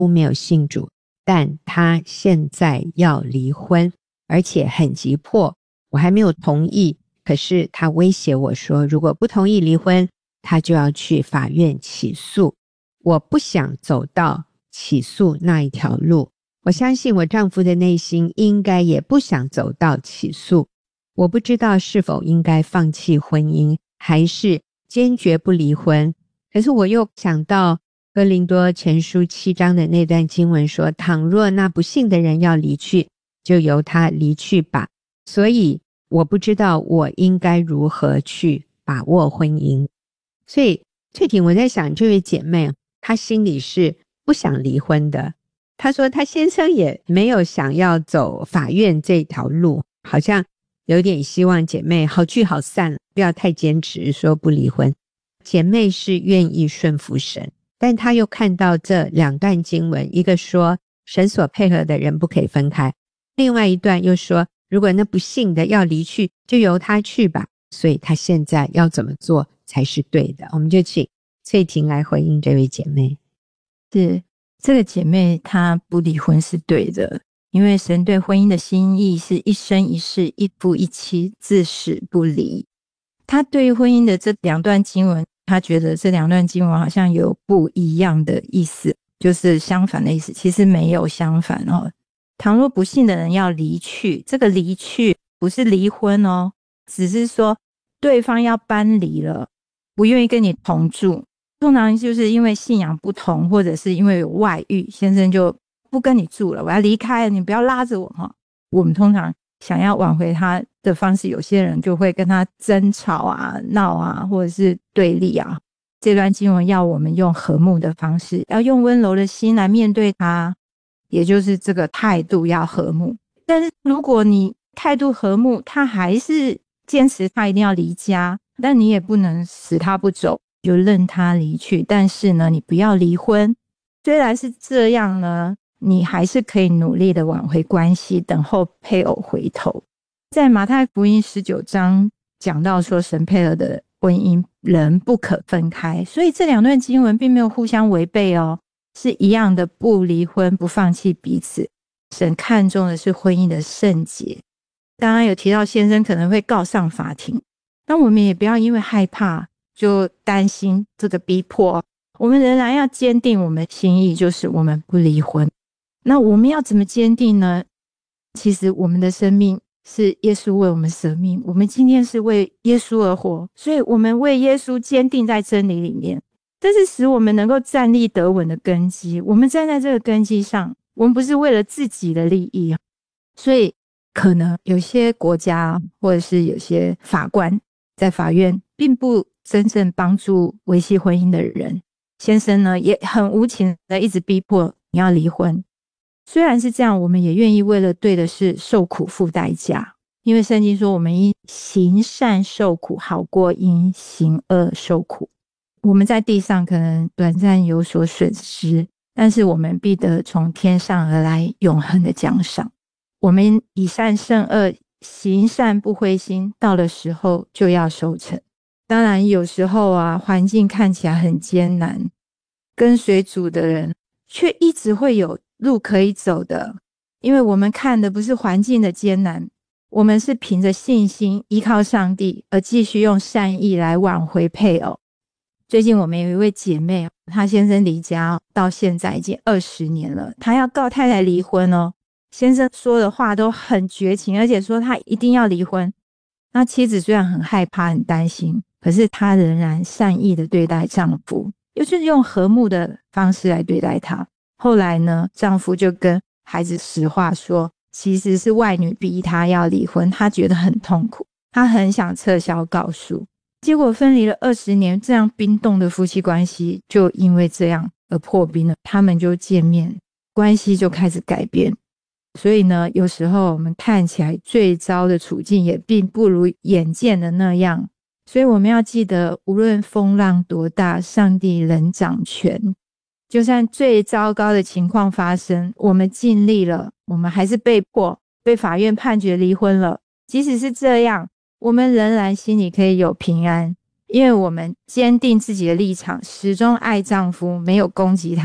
没有信主，但他现在要离婚，而且很急迫，我还没有同意，可是他威胁我说如果不同意离婚，他就要去法院起诉。我不想走到起诉那一条路，我相信我丈夫的内心应该也不想走到起诉。我不知道是否应该放弃婚姻，还是坚决不离婚。可是我又想到哥林多前书7章的那段经文说，倘若那不信的人要离去，就由他离去吧。所以我不知道我应该如何去把握婚姻。所以翠婷，我在想这位姐妹她心里是不想离婚的，她说她先生也没有想要走法院这条路，好像有点希望姐妹好聚好散，不要太坚持说不离婚。姐妹是愿意顺服神，但她又看到这2段经文，一个说神所配合的人不可以分开，另外一段又说如果那不信的要离去，就由他去吧。所以她现在要怎么做才是对的？我们就请翠婷来回应这位姐妹。 是，这个姐妹她不离婚是对的，因为神对婚姻的心意是一生一世，一夫一妻，至死不离。她对于婚姻的这2段经文，她觉得这2段经文好像有不一样的意思，就是相反的意思。其实没有相反哦。倘若不信的人要离去，这个离去不是离婚哦，只是说对方要搬离了，不愿意跟你同住。通常就是因为信仰不同，或者是因为有外遇，先生就不跟你住了，我要离开了，你不要拉着我哈。我们通常想要挽回他的方式，有些人就会跟他争吵啊、闹啊，或者是对立啊。这段经文要我们用和睦的方式，要用温柔的心来面对他，也就是这个态度要和睦。但是如果你态度和睦，他还是坚持他一定要离家，但你也不能使他不走，就任他离去。但是呢，你不要离婚。虽然是这样呢，你还是可以努力的挽回关系，等候配偶回头。在马太福音19章讲到说，神配合的婚姻人不可分开，所以这2段经文并没有互相违背哦，是一样的，不离婚，不放弃彼此。神看重的是婚姻的圣洁。刚刚有提到先生可能会告上法庭，那我们也不要因为害怕就担心这个逼迫，我们仍然要坚定我们的心意，就是我们不离婚。那我们要怎么坚定呢？其实我们的生命是耶稣为我们舍命，我们今天是为耶稣而活，所以我们为耶稣坚定在真理里面，这是使我们能够站立得稳的根基。我们站在这个根基上，我们不是为了自己的利益。所以可能有些国家或者是有些法官在法院并不真正帮助维系婚姻的人，先生呢也很无情的一直逼迫你要离婚。虽然是这样，我们也愿意为了对的事受苦付代价，因为圣经说我们因行善受苦好过因行恶受苦。我们在地上可能短暂有所损失，但是我们必得从天上而来永恒的奖赏。我们以善胜恶，行善不灰心，到的时候就要收成。当然有时候啊，环境看起来很艰难，跟随主的人却一直会有路可以走的，因为我们看的不是环境的艰难，我们是凭着信心依靠上帝，而继续用善意来挽回配偶。最近我们有一位姐妹，她先生离家到现在已经20年了，她要告太太离婚哦。先生说的话都很绝情，而且说他一定要离婚。那妻子虽然很害怕很担心，可是她仍然善意的对待丈夫，又是用和睦的方式来对待他。后来呢，丈夫就跟孩子实话说，其实是外女逼他要离婚，他觉得很痛苦，他很想撤销告诉。结果分离了20年，这样冰冻的夫妻关系就因为这样而破冰了。他们就见面，关系就开始改变。所以呢，有时候我们看起来最糟的处境也并不如眼见的那样。所以我们要记得，无论风浪多大，上帝仍掌权。就算最糟糕的情况发生，我们尽力了，我们还是被迫被法院判决离婚了。即使是这样，我们仍然心里可以有平安，因为我们坚定自己的立场，始终爱丈夫，没有攻击他，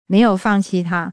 没有放弃他，